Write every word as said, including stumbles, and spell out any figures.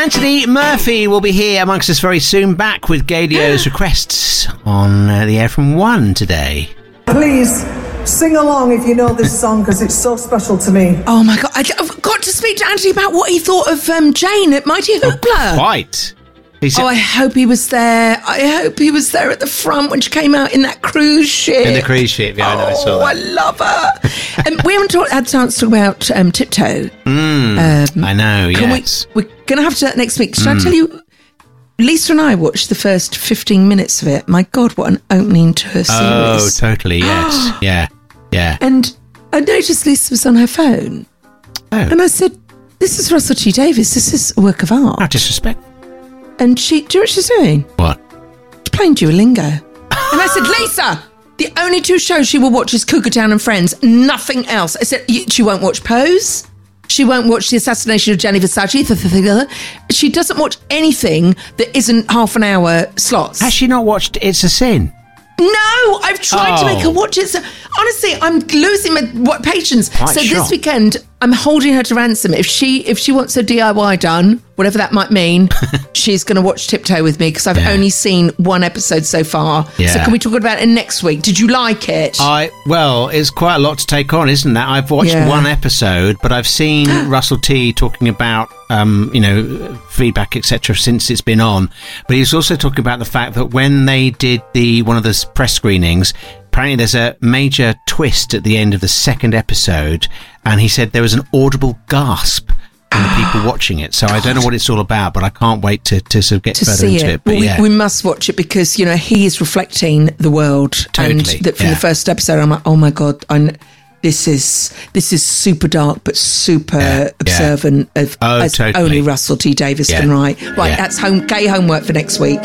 Anthony Murphy will be here amongst us very soon, back with Gadio's requests on uh, the air from one today. Please sing along if you know this song, because it's so special to me. Oh my God, I've got to speak to Anthony about what he thought of um, Jane at Mighty Hoopla. Oh, quite. Said, oh, I hope he was there. I hope he was there at the front when she came out in that cruise ship. In the cruise ship, yeah, oh, I know, I saw that. I love her. And we haven't talk, had a chance to talk about um, Tiptoe. Mm, um, I know, yes. We, we're going to have to do that next week. Should mm. I tell you, Lisa and I watched the first fifteen minutes of it. My God, what an opening to her series. Oh, totally, yes. yeah, yeah. And I noticed Lisa was on her phone. Oh. And I said, this is Russell T Davies. This is a work of art. How disrespectful. And she, do you know what she's doing? What? She's playing Duolingo. And I said, Lisa, the only two shows she will watch is Cougar Town and Friends. Nothing else. I said, she won't watch Pose. She won't watch The Assassination of Gianni Versace. She doesn't watch anything that isn't half an hour slots. Has she not watched It's a Sin? No, I've tried oh. to make her watch it. So, honestly, I'm losing my what, patience. Quite so shocked. This weekend, I'm holding her to ransom. If she if she wants her D I Y done, whatever that might mean, she's going to watch Tiptoe with me, because I've yeah. only seen one episode so far. Yeah. So can we talk about it next week? Did you like it? I Well, it's quite a lot to take on, isn't that? I've watched yeah. one episode, but I've seen Russell T talking about um, you know, feedback, et cetera, since it's been on. But he was also talking about the fact that when they did the one of the press screenings, apparently there's a major twist at the end of the second episode, and he said there was an audible gasp from the people watching it. So God. I don't know what it's all about, but I can't wait to, to sort of get to further see into it. it. But well, yeah. we, we must watch it, because, you know, he is reflecting the world. Totally. And that from yeah. the first episode, I'm like, oh my God, I'm... This is this is super dark, but super yeah, observant yeah. of oh, as totally. only Russell T Davies yeah. can write. Right, yeah. that's home gay homework for next week.